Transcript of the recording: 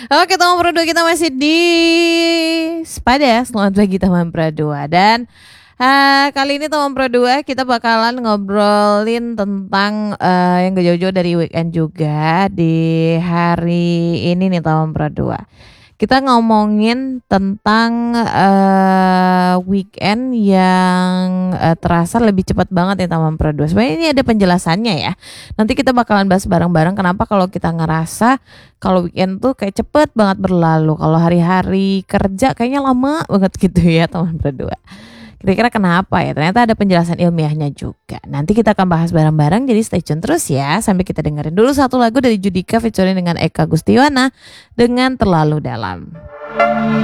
Oke, teman Pro 2 kita masih di Spada. Selamat pagi teman Pro 2. Dan kali ini teman Pro 2 kita bakalan ngobrolin tentang yang gak jauh-jauh dari weekend juga. Di hari ini nih teman Pro 2, kita ngomongin tentang weekend yang terasa lebih cepat banget ya teman Pro 2. Sebenarnya ini ada penjelasannya ya. Nanti kita bakalan bahas bareng-bareng kenapa kalau kita ngerasa kalau weekend tuh kayak cepet banget berlalu. Kalau hari-hari kerja kayaknya lama banget gitu ya teman Pro 2. Kira-kira kenapa ya? Ternyata ada penjelasan ilmiahnya juga. Nanti kita akan bahas bareng-bareng, jadi stay tune terus ya. Sampai kita dengerin dulu satu lagu dari Judika featuring dengan Eka Gustiwana dengan Terlalu Dalam.